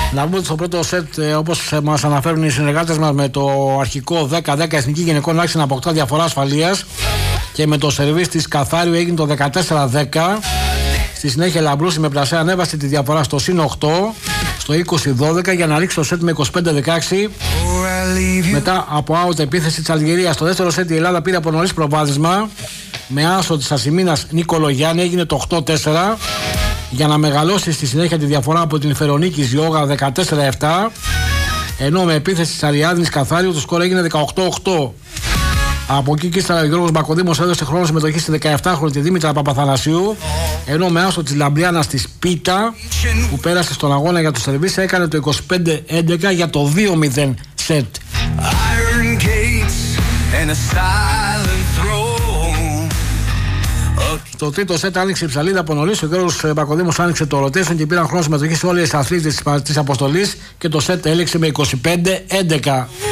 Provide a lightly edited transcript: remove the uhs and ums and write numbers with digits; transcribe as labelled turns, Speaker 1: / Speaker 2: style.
Speaker 1: Να πούμε ότι στο πρώτο σετ, όπως μας αναφέρουν οι συνεργάτες μας, με το αρχικό 10-10 Εθνική Γυναικών άρχισε να αποκτά διαφορά ασφαλείας και με το σερβίς της Καθάριου έγινε το 14-10. Στη συνέχεια Λαμπρούση με πλασέ ανέβασε τη διαφορά στο συν 8, στο 20-12 για να ρίξει το σετ με 25-16. Μετά από out επίθεση της Αλγερίας, στο δεύτερο σετ η Ελλάδα πήρε από νωρίς προβάδισμα με άσο της Ασημίνας Νικολογιάννη, έγινε το 8-4 για να μεγαλώσει στη συνέχεια τη διαφορά από την Φερονίκη Ζιόγα 14-7, ενώ με επίθεση της Αριάδνης Καθάριου το σκορ έγινε 18-8. Από εκεί και ύστερα ο Γιώργος Μπακοδήμος έδωσε χρόνο συμμετοχή στη 17χρονη τη Δήμητρα Παπαθανασίου, ενώ με άσο της Λαμπριάνας της Πίτα που πέρασε στον αγώνα για το σερβίς έκανε το 25-11 για το 2-0 σετ. Στο τρίτο σετ άνοιξε η ψαλίδα από νωρίς. Ο Γιώργος Μπακοδήμος άνοιξε το rotation και πήραν χρόνο συμμετοχή σε όλες τις αθλήτες της αποστολής και το σετ έλεξε με 25-11.